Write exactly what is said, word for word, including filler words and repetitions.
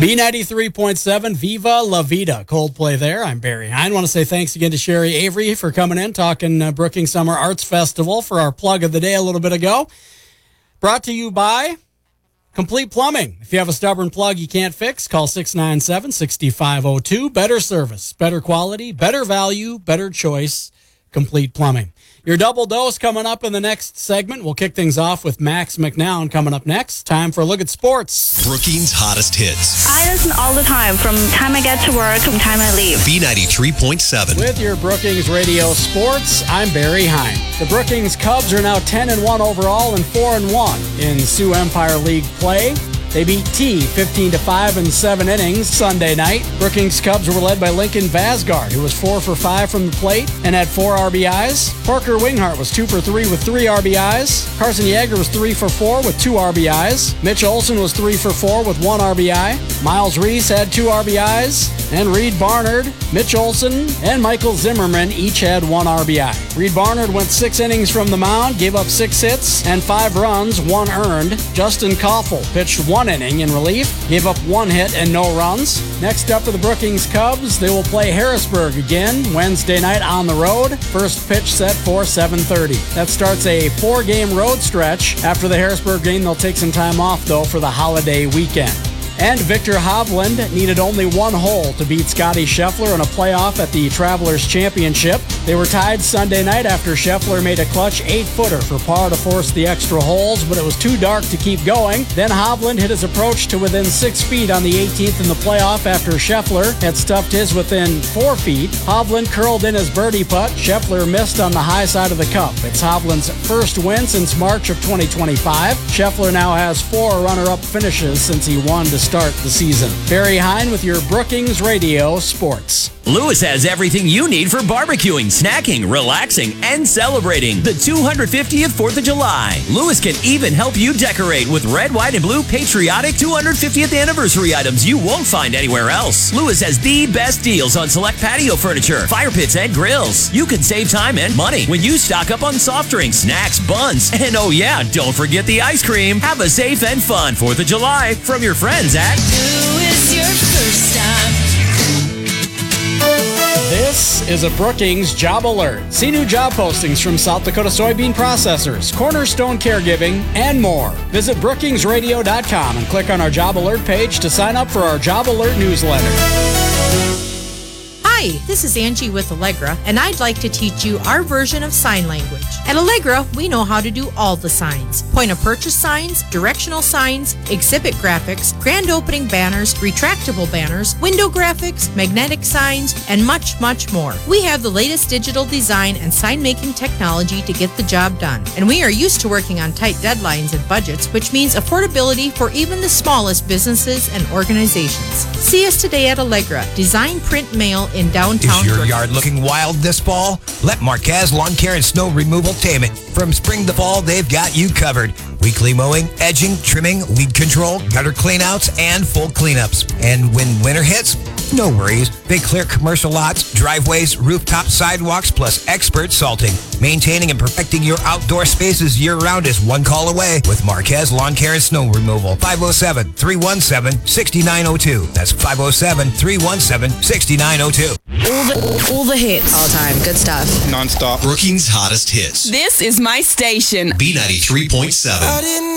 B ninety-three point seven, Viva La Vida, Coldplay there. I'm Barry Hine. I want to say thanks again to Sherry Avery for coming in, talking uh, Brookings Summer Arts Festival for our plug of the day a little bit ago. Brought to you by Complete Plumbing. If you have a stubborn plug you can't fix, call six nine seven, six five zero two. Better service, better quality, better value, better choice, Complete Plumbing. Your double dose coming up in the next segment. We'll kick things off with Max McNown coming up next. Time for a look at sports. Brookings' hottest hits. I listen all the time, from time I get to work to time I leave. B ninety-three point seven. With your Brookings Radio Sports, I'm Barry Hine. The Brookings Cubs are now ten and one overall and four and one in Sioux Empire League play. They beat T fifteen to five in seven innings Sunday night. Brookings Cubs were led by Lincoln Vasgard, who was four for five from the plate and had four R B Is. Parker Winghart was two for three with three R B Is. Carson Yeager was three for four with two R B Is. Mitch Olson was three for four with one R B I. Miles Reese had two R B Is. And Reed Barnard, Mitch Olson, and Michael Zimmerman each had one R B I. Reed Barnard went six innings from the mound, gave up six hits and five runs, one earned. Justin Koffel pitched one inning in relief, gave up one hit and no runs. Next up for the Brookings Cubs, they will play Harrisburg again Wednesday night on the road. First pitch set for seven thirty. That starts a four-game road stretch. After the Harrisburg game, they'll take some time off, though, for the holiday weekend. And Victor Hovland needed only one hole to beat Scotty Scheffler in a playoff at the Travelers Championship. They were tied Sunday night after Scheffler made a clutch eight-footer for par to force the extra holes, but it was too dark to keep going. Then Hovland hit his approach to within six feet on the eighteenth in the playoff after Scheffler had stuffed his within four feet. Hovland curled in his birdie putt. Scheffler missed on the high side of the cup. It's Hovland's first win since March of twenty twenty-five. Scheffler now has four runner-up finishes since he won to start the season. Barry Hine with your Brookings Radio Sports. Lewis has everything you need for barbecuing, snacking, relaxing, and celebrating the two hundred fiftieth fourth of July. Lewis can even help you decorate with red, white, and blue patriotic two hundred fiftieth anniversary items you won't find anywhere else. Lewis has the best deals on select patio furniture, fire pits, and grills. You can save time and money when you stock up on soft drinks, snacks, buns, and oh yeah, don't forget the ice cream. Have a safe and fun fourth of July from your friends at Lewis, your first time. This is a Brookings Job Alert. See new job postings from South Dakota Soybean Processors, Cornerstone Caregiving, and more. Visit brookings radio dot com and click on our Job Alert page to sign up for our Job Alert newsletter. Hi, this is Angie with Allegra, and I'd like to teach you our version of sign language. At Allegra, we know how to do all the signs. Point of purchase signs, directional signs, exhibit graphics, grand opening banners, retractable banners, window graphics, magnetic signs, and much, much more. We have the latest digital design and sign-making technology to get the job done. And we are used to working on tight deadlines and budgets, which means affordability for even the smallest businesses and organizations. See us today at Allegra, Design, Print, Mail in downtown. Is your Brookings. yard looking wild this fall? Let Marquez Lawn Care and Snow Removal tame it. From spring to fall, they've got you covered. Weekly mowing, edging, trimming, weed control, gutter cleanouts, and full cleanups. And when winter hits, no worries. They clear commercial lots, driveways, rooftop sidewalks, plus expert salting. Maintaining and perfecting your outdoor spaces year-round is one call away with Marquez Lawn Care and Snow Removal. five oh seven, three one seven, six nine oh two. That's five oh seven, three one seven, six nine oh two. All the, all the hits. All time. Good stuff. Non-stop. Brookings' hottest hits. This is my station. B ninety-three point seven.